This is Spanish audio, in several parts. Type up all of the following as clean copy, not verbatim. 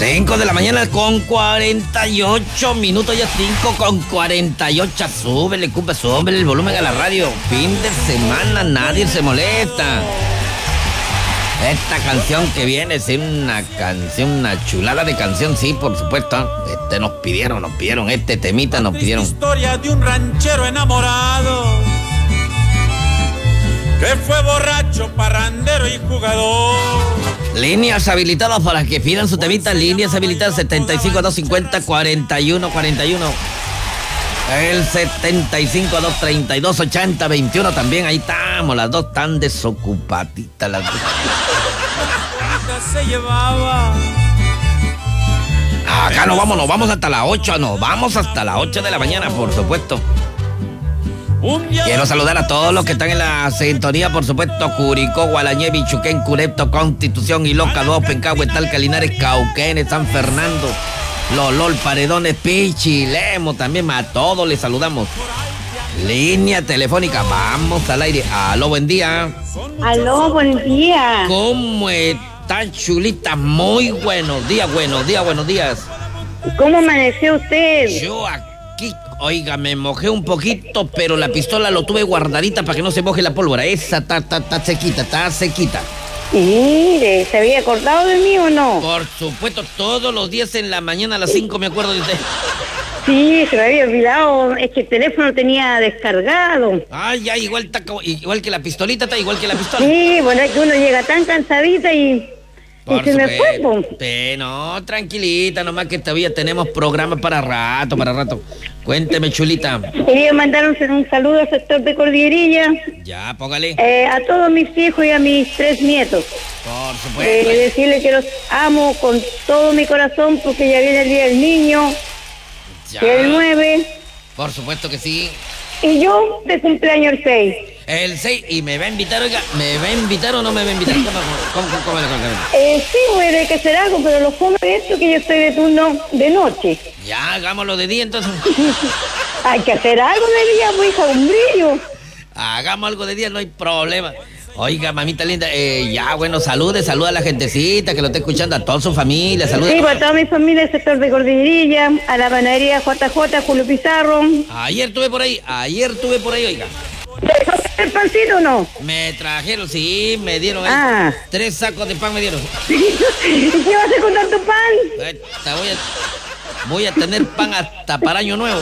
5 de la mañana con 48 minutos, ya 5 con 48. Súbele, compa, súbele el volumen a la radio. Fin de semana, nadie se molesta. Esta canción que viene es una canción, una chulada de canción, sí, por supuesto. Nos pidieron este temita, nos pidieron. Historia de un ranchero enamorado que fue borracho, parrandero y jugador. Líneas habilitadas para que pidan su temita. Líneas habilitadas 75-250-4141. El 75-232-8021 también. Ahí estamos, las dos tan desocupaditas. Las dos. Se llevaba. Acá nos vamos hasta las 8. Nos vamos hasta las 8 de la mañana, por supuesto. Quiero saludar a todos los que están en la sintonía, por supuesto. Curicó, Gualañé, Bichuquén, Curepto, Constitución, Iloca, Dos, Pencahue, Talca, Linares, Cauquenes, San Fernando, Lolol, Paredones, Pichi, Lemo, también a todos les saludamos. Línea telefónica, vamos al aire. Aló, buen día. Aló, buen día. ¿Cómo está, chulita? Muy buenos días, buenos días, buenos días. ¿Cómo amaneció usted? Yo aquí, oiga, me mojé un poquito, pero la pistola lo tuve guardadita para que no se moje la pólvora. Esa está sequita, está sequita. Mire, ¿se había acordado de mí o no? Por supuesto, todos los días en la mañana a las 5 me acuerdo de usted. Sí, se me había olvidado, es que el teléfono tenía descargado. Ay, ya, igual que la pistolita, está igual que la pistola. Sí, bueno, es que uno llega tan cansadita y se me fue, po. No, tranquilita, nomás que todavía tenemos programa para rato. Cuénteme, chulita. Quería mandar un saludo al sector de Cordillerilla. Ya, póngale. A todos mis hijos y a mis 3 nietos. Por supuesto. Decirles que los amo con todo mi corazón porque ya viene el Día del Niño. Ya. Que es el 9. Por supuesto que sí. Y yo de cumpleaños el 6. El 6, y me va a invitar, oiga, ¿me va a invitar o no me va a invitar? ¿Cómo? Sí, puede que hacer algo, pero lo fome de esto que yo estoy de turno de noche. Ya, hagámoslo de día entonces. Hay que hacer algo de día, pues, hija, un brillo. Hagamos algo de día, no hay problema. Oiga, mamita linda, ya, bueno, saluda a la gentecita que lo está escuchando, a toda su familia, saluda. Sí, para toda mi familia del sector de Cordillerilla, a la panadería JJ, Julio Pizarro. Ayer estuve por ahí, oiga. ¿Te el pancito o no? Me trajeron, sí, me dieron ahí. 3 sacos de pan me dieron. ¿Y qué vas a hacer con tanto pan? Voy a tener pan hasta para año nuevo.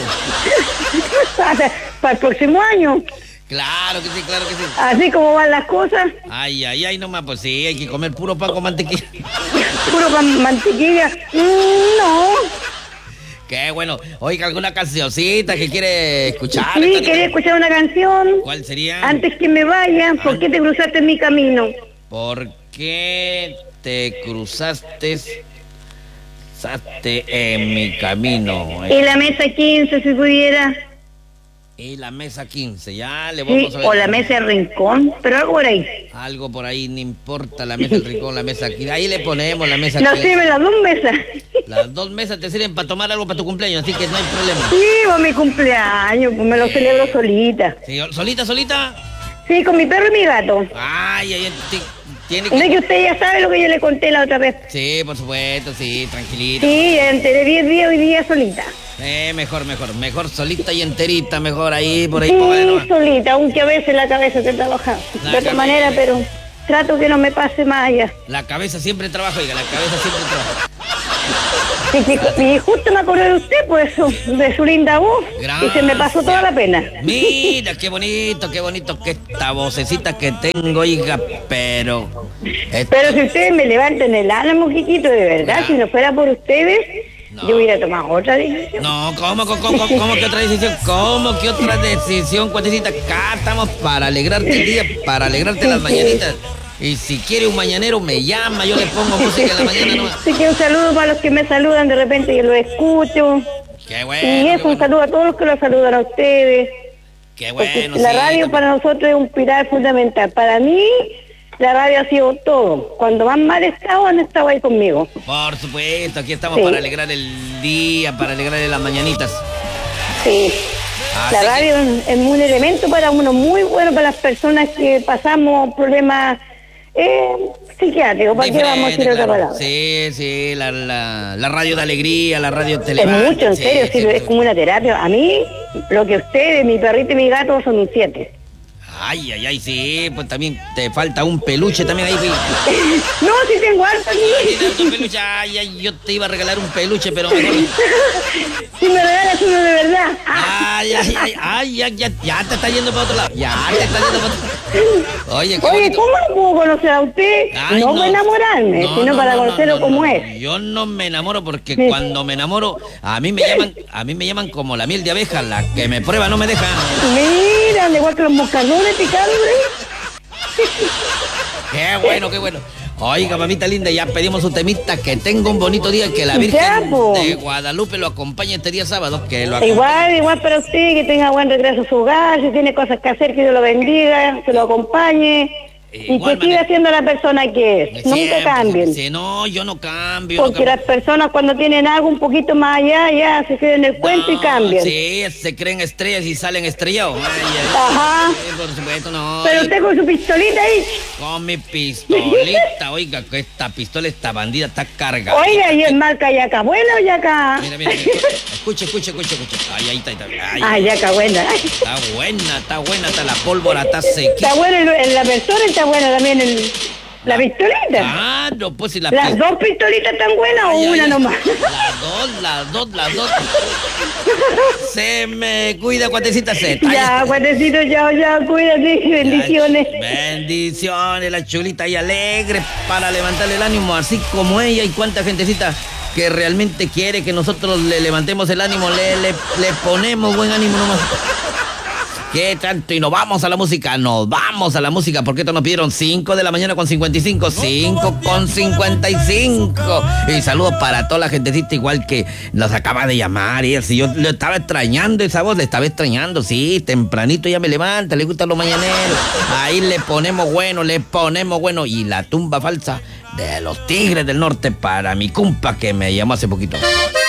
Para el próximo año. Claro que sí. Así como van las cosas. Ay, nomás, pues sí, hay que comer puro pan con mantequilla. Puro pan, mantequilla. No. Qué bueno. Oiga, ¿alguna cancioncita que quiere escuchar? Sí, quería escuchar una canción. ¿Cuál sería? Antes que me vaya, ¿por qué te cruzaste en mi camino? ¿Por qué te cruzaste en mi camino? Y la mesa 15, si pudiera. Y la mesa 15, ya le Sí, vamos a ver. o la mesa del rincón, pero algo por ahí. Algo por ahí, no importa, la mesa del rincón, la mesa 15. Ahí le ponemos la mesa 15. No sirven las 2 mesas. Las 2 mesas te sirven para tomar algo para tu cumpleaños, así que no hay problema. Sí, por mi cumpleaños, pues me lo celebro solita. Sí, ¿solita? Sí, con mi perro y mi gato. Ay, tiene No es que... que usted ya sabe lo que yo le conté la otra vez. Sí, por supuesto, sí, tranquilita. Sí, enteré 10 días hoy día solita. Mejor solita y enterita, mejor ahí, por ahí. Sí, Póngale, solita, aunque a veces la cabeza te trabaja de otra manera, pero trato que no me pase más allá. La cabeza siempre trabaja, oiga, la cabeza siempre trabaja. Y justo me acordé de usted, pues, de su linda voz. Gracias. Y se me pasó toda la pena. Mira, qué bonito que esta vocecita que tengo, oiga, pero si ustedes me levantan el ánimo, Quiquito, de verdad, si no fuera por ustedes, yo hubiera tomado otra decisión. No, ¿cómo que otra decisión? ¿Cómo que otra decisión, cuatecita? Acá estamos para alegrarte el día, para alegrarte las mañanitas. Y si quiere un mañanero, me llama, yo le pongo música en la mañana nomás. Así que un saludo para los que me saludan, de repente yo los escucho. Qué bueno. Y eso, un saludo a todos los que los saludan a ustedes. Qué bueno, porque la radio para nosotros es un pilar fundamental. Para mí, la radio ha sido todo. Cuando más mal estado, han estado ahí conmigo. Por supuesto, aquí estamos para alegrar el día, para alegrarle las mañanitas. Sí. La radio es un elemento para uno muy bueno para las personas que pasamos problemas Psiquiátrico, ¿para qué vamos a decir otra palabra? Sí, la radio de alegría, la radio Es televisiva. mucho, en serio, sí, es como una terapia. A mí, lo que ustedes, mi perrito y mi gato, son un 7. Ay, sí, pues también te falta un peluche también ahí. No, sí tengo harto aquí. Un peluche, ay, yo te iba a regalar un peluche, pero mejor. Si me regalas uno de verdad. Ya te está yendo para otro lado. Ya te está yendo para otro lado. Oye, qué Oye, bonito. ¿cómo lo puedo conocer a usted? Ay, No para enamorarme, sino para conocerlo como es. Yo no me enamoro porque Sí. cuando me enamoro, a mí me llaman como la miel de abeja, la que me prueba no me deja. Mira, al igual que los moscardones picando. Qué bueno, qué bueno. Oiga, mamita linda, ya pedimos su temita, que tenga un bonito día, que la Ya, Virgen po. de Guadalupe lo acompañe este día sábado, que lo acompañe. Igual para usted, que tenga buen regreso a su hogar, si tiene cosas que hacer, que Dios lo bendiga, que lo acompañe. Y Igual que siga manera. siendo la persona que es. Nunca Siempre, cambien. sí, no, yo no cambio. Porque las personas cuando tienen algo un poquito más allá, ya se creen en el cuento y cambian. Sí, se creen estrellas y salen estrellados. Ajá. Sí, por supuesto, no. Pero usted con su pistolita ahí. Con mi pistolita, oiga, que esta pistola, esta bandida está cargada. Oiga, ¿y es marca Yaca buena o Yaca? Mira. Escuche. Ahí está. Ay, Ah, Yaca buena. Ay, está buena, está la pólvora, está sequita. está buena en la persona, está buena también la pistolita. Ah, no, pues si la ¿Las dos pistolitas están buenas o una nomás? Las dos. Se me cuida, cuatecita, Ya, guatecito, ya, cuídate, bendiciones. Bendiciones, la chulita y alegre para levantarle el ánimo, así como ella y cuánta gentecita que realmente quiere que nosotros le levantemos el ánimo, le ponemos buen ánimo nomás. ¿Qué tanto? Y nos vamos a la música, porque esto nos pidieron 5 de la mañana con 55, 5 con 55. Y saludos para toda la gentecita igual que nos acaba de llamar. Y si yo le estaba extrañando esa voz, sí, tempranito ya me levanta, le gustan los mañaneros. Ahí le ponemos bueno. Y la tumba falsa de los Tigres del Norte para mi compa que me llamó hace poquito.